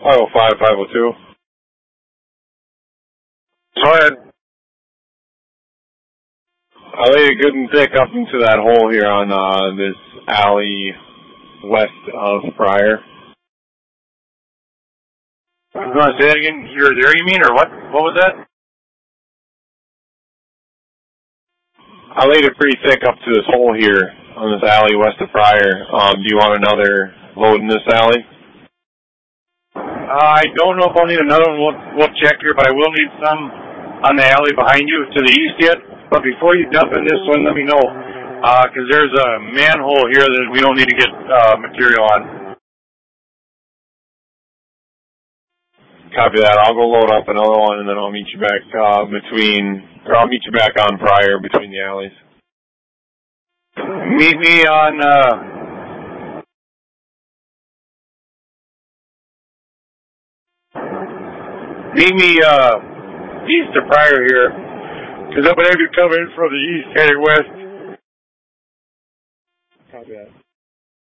505, 502. Go ahead. I laid it good and thick up into that hole here on this alley west of Pryor. I'm going to say that again. You're there, you mean, or what? What was that? I laid it pretty thick up to this hole here on this alley west of Pryor. Do you want another load in this alley? I don't know if I'll need another one. We'll check here, but I will need some on the alley behind you to the east yet. But before you dump in this one, let me know, because there's a manhole here that we don't need to get material on. Copy that. I'll go load up another one, and then I'll meet you back I'll meet you back on Pryor between the alleys. Meet me on, east of Pryor here, because I believe you come in from the east heading west. Copy that.